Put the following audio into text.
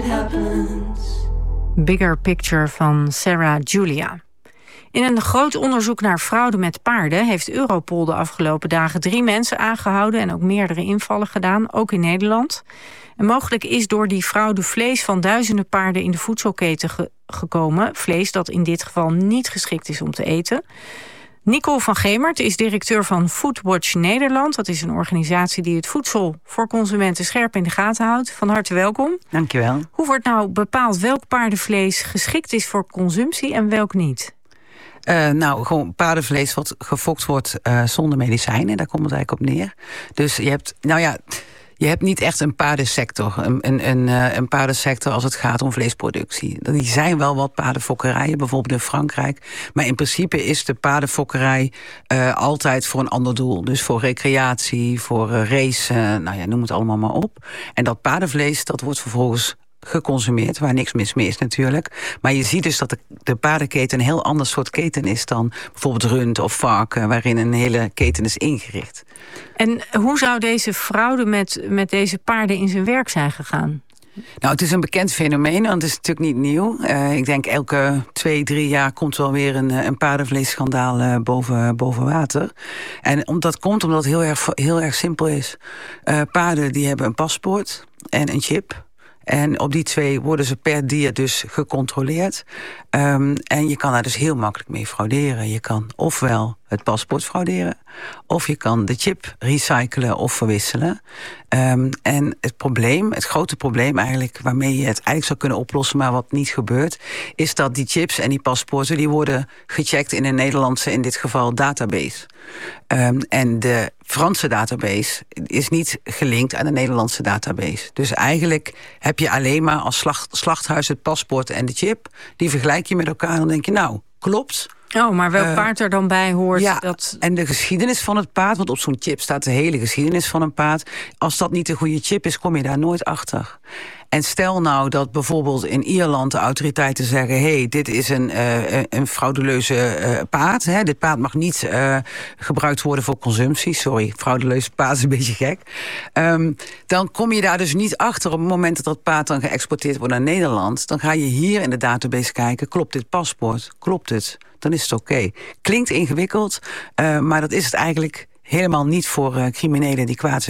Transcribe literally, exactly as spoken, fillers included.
Bigger Picture van Sarah Julia. In een groot onderzoek naar fraude met paarden heeft Europol de afgelopen dagen drie mensen aangehouden en ook meerdere invallen gedaan, ook in Nederland. En mogelijk is door die fraude vlees van duizenden paarden in de voedselketen ge- gekomen. Vlees dat in dit geval niet geschikt is om te eten. Nicole van Gemert is directeur van Foodwatch Nederland. Dat is een organisatie die het voedsel voor consumenten scherp in de gaten houdt. Van harte welkom. Dankjewel. Hoe wordt nou bepaald welk paardenvlees geschikt is voor consumptie en welk niet? Uh, nou, gewoon paardenvlees wat gefokt wordt uh, zonder medicijnen. Daar komt het eigenlijk op neer. Dus je hebt, nou ja, je hebt niet echt een paardensector. Een, een, een, uh, een paardensector als het gaat om vleesproductie. Er zijn wel wat paardenfokkerijen, bijvoorbeeld in Frankrijk. Maar in principe is de paardenfokkerij uh, altijd voor een ander doel. Dus voor recreatie, voor uh, racen, nou ja, noem het allemaal maar op. En dat paardenvlees, dat wordt vervolgens geconsumeerd, waar niks mis mee is natuurlijk. Maar je ziet dus dat de, de paardenketen een heel ander soort keten is dan bijvoorbeeld rund of varken, waarin een hele keten is ingericht. En hoe zou deze fraude met, met deze paarden in zijn werk zijn gegaan? Nou, het is een bekend fenomeen, want het is natuurlijk niet nieuw. Uh, ik denk elke twee, drie jaar komt wel weer een, een paardenvleesschandaal uh, boven, boven water. En om, dat komt omdat het heel erg, heel erg simpel is. Uh, paarden die hebben een paspoort en een chip. En op die twee worden ze per dier dus gecontroleerd. Um, en je kan daar dus heel makkelijk mee frauderen. Je kan ofwel het paspoort frauderen, of je kan de chip recyclen of verwisselen. Um, en het probleem, het grote probleem eigenlijk, waarmee je het eigenlijk zou kunnen oplossen, maar wat niet gebeurt, is dat die chips en die paspoorten, die worden gecheckt in een Nederlandse, in dit geval, database. Um, en de Franse database is niet gelinkt aan de Nederlandse database. Dus eigenlijk heb je alleen maar als slacht, slachthuis het paspoort en de chip. Die vergelijk je met elkaar en dan denk je, nou, klopt. Oh, maar welk uh, paard er dan bij hoort? Ja, dat... en de geschiedenis van het paard, want op zo'n chip staat de hele geschiedenis van een paard. Als dat niet de goede chip is, kom je daar nooit achter. En stel nou dat bijvoorbeeld in Ierland de autoriteiten zeggen, hé, hey, dit is een, uh, een frauduleuze uh, paard. Hè? Dit paard mag niet uh, gebruikt worden voor consumptie. Sorry, frauduleuze paard is een beetje gek. Um, dan kom je daar dus niet achter op het moment dat dat paard dan geëxporteerd wordt naar Nederland. Dan ga je hier in de database kijken, klopt dit paspoort? Klopt het? Dan is het oké. Okay. Klinkt ingewikkeld, uh, maar dat is het eigenlijk helemaal niet voor uh, criminelen die kwaad zijn.